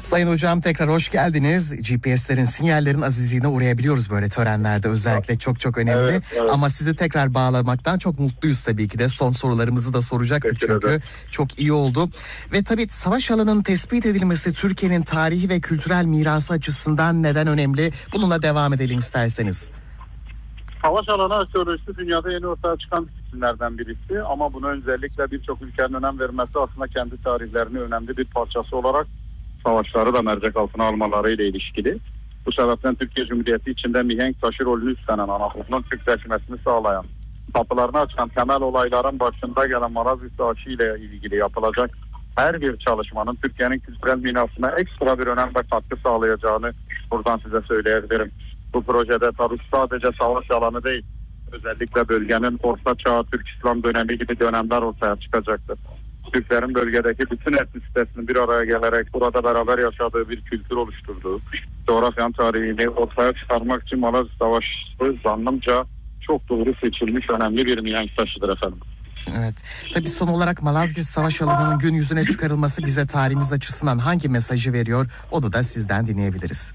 Sayın hocam tekrar hoş geldiniz. GPS'lerin, sinyallerin azizliğine uğrayabiliyoruz böyle törenlerde özellikle, çok önemli. Evet. Ama sizi tekrar bağlamaktan çok mutluyuz tabii ki de. Son sorularımızı da soracaktık çünkü. Çok iyi oldu. Ve tabii savaş alanının tespit edilmesi Türkiye'nin tarihi ve kültürel mirası açısından neden önemli? Bununla devam edelim isterseniz. Savaş alanı arkeolojisi dünyada yeni ortaya çıkan disiplinlerden birisi ama buna özellikle birçok ülkenin önem vermesi aslında kendi tarihlerinin önemli bir parçası olarak savaşları da mercek altına almalarıyla ilişkili. Bu sebepten Türkiye Cumhuriyeti içinde mihenk taşı rolünü üstlenen Anadolu'nun Türkleşmesini sağlayan, kapılarını açan temel olayların başında gelen Malazgirt Savaşı ile ilgili yapılacak her bir çalışmanın Türkiye'nin kültürel mirasına ekstra bir önem ve katkı sağlayacağını buradan size söyleyebilirim. Bu projede tabii sadece savaş alanı değil, özellikle bölgenin Orta Çağ, Türk İslam dönemi gibi dönemler ortaya çıkacaktır. Türklerin bölgedeki bütün etnisitesinin bir araya gelerek burada beraber yaşadığı bir kültür oluşturduğu, coğrafyanın tarihini ortaya çıkarmak için Malazgirt Savaşı zannımca çok doğru seçilmiş önemli bir mihenk taşıdır efendim. Evet. Tabii son olarak Malazgirt Savaş alanının gün yüzüne çıkarılması bize tarihimiz açısından hangi mesajı veriyor? Onu da sizden dinleyebiliriz.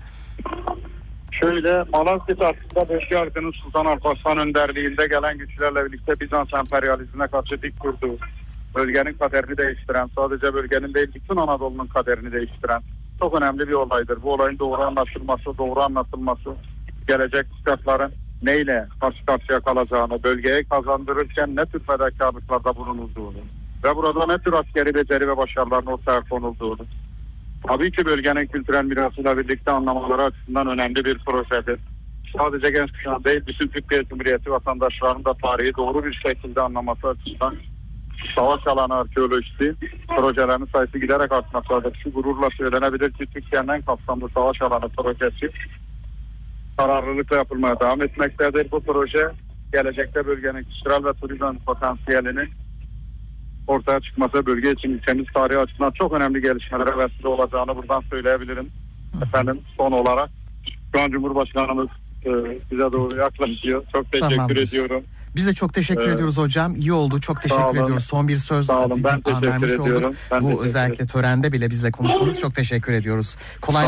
Şöyle, Malazgirt aslında bölge halkının Sultan Alparslan önderliğinde gelen güçlerle birlikte Bizans emperyalizmine karşı dik durduğu, bölgenin kaderini değiştiren, sadece bölgenin değil bütün Anadolu'nun kaderini değiştiren çok önemli bir olaydır. Bu olayın doğru anlaşılması, doğru anlatılması, gelecek kuşakların neyle karşı karşıya kalacağını, bölgeye kazandırırken ne tür fedakarlıklarda bulunulduğunu ve burada ne tür askeri beceri ve başarıların ortaya konulduğunu, tabii ki bölgenin kültürel mirasıyla birlikte anlamaları açısından önemli bir projedir. Sadece genç kuşağın değil, bütün Türkiye Cumhuriyeti vatandaşlarının da tarihi doğru bir şekilde anlaması açısından savaş alanı arkeolojisi projelerinin sayısı giderek artmaktadır. Şu gururla söylenebilir ki Türkiye'nin en kapsamlı savaş alanı projesi kararlılıkla yapılmaya devam etmektedir. Bu proje gelecekte bölgenin kültürel ve turizm potansiyelinin ortaya çıkması, bölge için ülkemiz tarihi açısından çok önemli gelişmelere vesile olacağını buradan söyleyebilirim. Efendim son olarak şu an Cumhurbaşkanımız bize doğru yaklaşıyor. Çok teşekkür ediyorum. Biz de çok teşekkür ediyoruz hocam. İyi oldu. Çok teşekkür ediyoruz. Son bir söz ben teşekkür vermiş olduk. Bu özellikle törende bile bizle konuşmanız çok teşekkür ediyoruz. Kolay